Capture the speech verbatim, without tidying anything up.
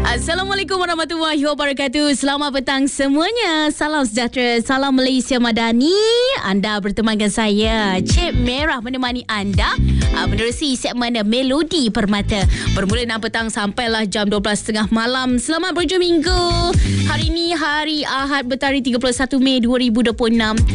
Assalamualaikum warahmatullahi wabarakatuh. Selamat petang semuanya. Salam sejahtera, salam Malaysia Madani. Anda bertemankan saya, Cik Merah, menemani anda uh, menerusi segmen Melodi Permata. Bermula enam petang sampailah jam dua belas tiga puluh malam. Selamat berhujung minggu. Hari ini hari Ahad bertarikh tiga puluh satu Mei dua ribu dua puluh enam.